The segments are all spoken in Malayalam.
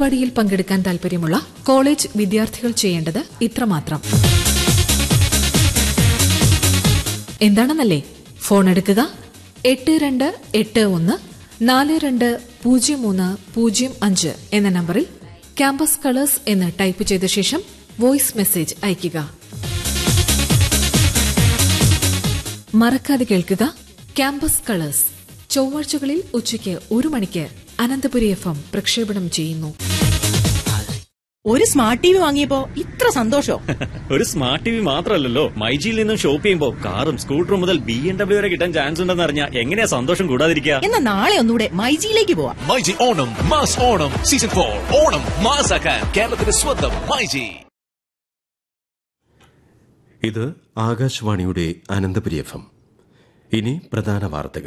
പരിപാടിയിൽ പങ്കെടുക്കാൻ താൽപര്യമുള്ള കോളേജ് വിദ്യാർത്ഥികൾ ചെയ്യേണ്ടത് ഇത്രമാത്രം. എന്താണെന്നല്ലേ? ഫോൺ എടുക്കുക. 8281420305 എന്ന നമ്പറിൽ ക്യാമ്പസ് കളേഴ്സ് എന്ന് ടൈപ്പ് ചെയ്ത ശേഷം വോയിസ് മെസ്സേജ് അയയ്ക്കുക. മറക്കാതെ കേൾക്കുക ക്യാമ്പസ് കളേഴ്സ്. ചൊവ്വാഴ്ചകളിൽ ഉച്ചയ്ക്ക് 1 മണിക്ക് അനന്തപുരി FM പ്രക്ഷേപണം ചെയ്യുന്നു. ഒരു സ്മാർട്ട് ടി വി വാങ്ങിയപ്പോ ഇത്ര സന്തോഷം. ഒരു സ്മാർട്ട് ടി വി മാത്രമല്ലല്ലോ, മൈജിയിൽ നിന്നും ഷോപ്പ് ചെയ്യുമ്പോ കാറും സ്കൂട്ടറും മുതൽ BMW വരെ കിട്ടാൻ ചാൻസ് ഉണ്ടെന്ന് അറിഞ്ഞാൽ എങ്ങനെയാ സന്തോഷം കൂടാതിരിക്കുക? എന്നാ നാളെ ഒന്നുകൂടെ മൈജിയിലേക്ക് പോവാം. മൈജി ഓണം മാസ് ഓണം സീസൺ 4 ഓണം മാസാക്കാൻ കേരളത്തിന്റെ സ്വന്തം മൈജി. ഇത് ആകാശവാണിയുടെ അനന്തപുരി FM. ഇനി പ്രധാന വാർത്തകൾ.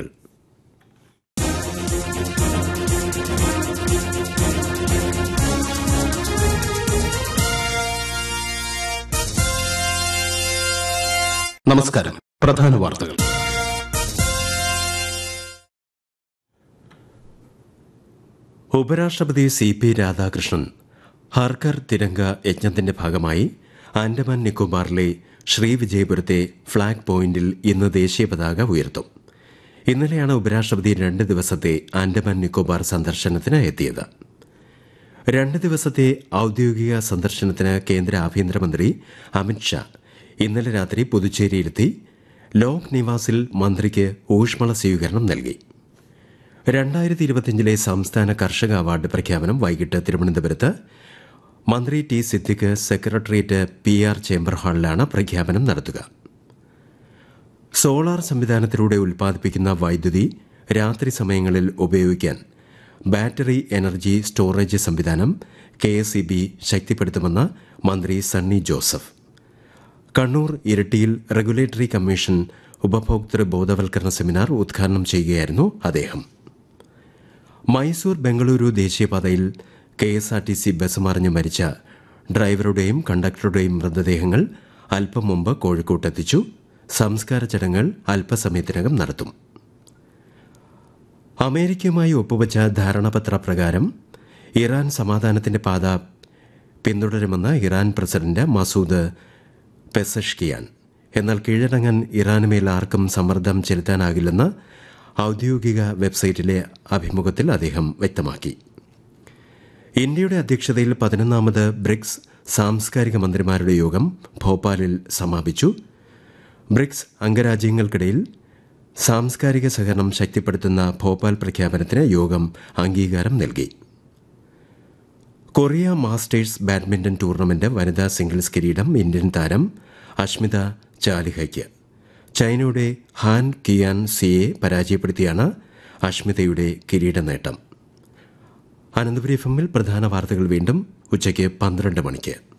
നമസ്കാരം. പ്രധാന വാർത്തകൾ. ഉപരാഷ്ട്രപതി CP രാധാകൃഷ്ണൻ ഹർഘർ തിരംഗ യജ്ഞത്തിന്റെ ഭാഗമായി ആൻഡമാൻ നിക്കോബാറിലെ ശ്രീവിജയപുരത്തെ ഫ്ളാഗ് പോയിന്റിൽ ഇന്ന് ദേശീയ പതാക ഉയർത്തും. ഇന്നലെയാണ് ഉപരാഷ്ട്രപതി 2 ദിവസത്തെ ആൻഡമാൻ നിക്കോബാർ സന്ദർശനത്തിന് എത്തിയത്. 2 ദിവസത്തെ ഔദ്യോഗിക സന്ദർശനത്തിന് കേന്ദ്ര ആഭ്യന്തരമന്ത്രി അമിത്ഷാ ഇന്നലെ രാത്രി പുതുച്ചേരിയിലെത്തി ലോക് നിവാസിൽ മന്ത്രിക്ക് ഊഷ്മള സ്വീകരണം നൽകി. 2025 സംസ്ഥാന കർഷക അവാർഡ് പ്രഖ്യാപനം വൈകിട്ട് തിരുവനന്തപുരത്ത് മന്ത്രി T Siddique secretariat PR chamber ഹാളിലാണ് പ്രഖ്യാപനം നടത്തുക. സോളാർ സംവിധാനത്തിലൂടെ ഉൽപ്പാദിപ്പിക്കുന്ന വൈദ്യുതി രാത്രി സമയങ്ങളിൽ ഉപയോഗിക്കാൻ ബാറ്ററി എനർജി സ്റ്റോറേജ് സംവിധാനം KSEB ശക്തിപ്പെടുത്തുമെന്ന് മന്ത്രി സണ്ണി ജോസഫ്. കണ്ണൂർ ഇരിട്ടിയിൽ റെഗുലേറ്ററി കമ്മീഷൻ ഉപഭോക്തൃ ബോധവൽക്കരണ സെമിനാർ ഉദ്ഘാടനം ചെയ്യുകയായിരുന്നു അദ്ദേഹം. മൈസൂർ ബംഗളൂരു ദേശീയപാതയിൽ KSRTC ബസ് മറിഞ്ഞ് മരിച്ച ഡ്രൈവറുടെയും കണ്ടക്ടറുടെയും മൃതദേഹങ്ങൾ അല്പം മുമ്പ് കോഴിക്കോട്ടെത്തിച്ചു. സംസ്കാര ചടങ്ങുകൾ അല്പസമയത്തിനകം നടത്തും. അമേരിക്കയുമായി ഒപ്പുവച്ച ധാരണാപത്ര പ്രകാരം ഇറാൻ സമാധാനത്തിന്റെ പാത പിന്തുടരുമെന്ന് ഇറാൻ പ്രസിഡന്റ് മസൂദ് പെസഷ്കിയാൻ. എന്നാൽ കീഴടങ്ങാൻ ഇറാനുമേൽ ആർക്കും സമ്മർദ്ദം ചെലുത്താനാകില്ലെന്ന് ഔദ്യോഗിക വെബ്സൈറ്റിലെ അഭിമുഖത്തിൽ അദ്ദേഹം വ്യക്തമാക്കി. ഇന്ത്യയുടെ അധ്യക്ഷതയിൽ 11ാമത് ബ്രിക്സ് സാംസ്കാരിക മന്ത്രിമാരുടെ യോഗം ഭോപ്പാലിൽ സമാപിച്ചു. ബ്രിക്സ് അംഗരാജ്യങ്ങൾക്കിടയിൽ സാംസ്കാരിക സഹകരണം ശക്തിപ്പെടുത്തുന്ന ഭോപ്പാൽ പ്രഖ്യാപനത്തിന് യോഗം അംഗീകാരം നൽകി. കൊറിയ മാസ്റ്റേഴ്സ് ബാഡ്മിന്റൺ ടൂർണമെന്റ് വനിതാ സിംഗിൾസ് കിരീടം ഇന്ത്യൻ താരം അഷ്മിത ചാലിഹയ്ക്ക്. ചൈനയുടെ ഹാൻ കിയാൻ സിയെ പരാജയപ്പെടുത്തിയാണ് അഷ്മിതയുടെ കിരീട നേട്ടം. അനന്തപുരി FM പ്രധാന വാർത്തകൾ വീണ്ടും ഉച്ചയ്ക്ക് 12 മണിക്ക്.